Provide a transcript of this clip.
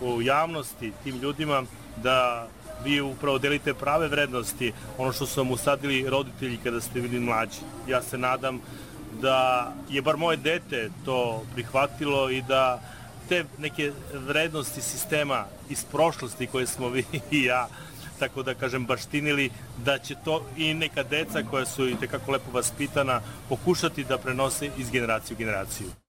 u javnosti tim ljudima da vi upravo delite prave vrednosti, ono što su vam usadili roditelji kada ste bili mlađi. Ja se nadam da je bar moje dete to prihvatilo i da te neke vrednosti sistema iz prošlosti koje smo vi i ja, tako da kažem, baštinili, da će to i neka deca koja su i tekako lepo vaspitana pokušati da prenose iz generacije u generaciju.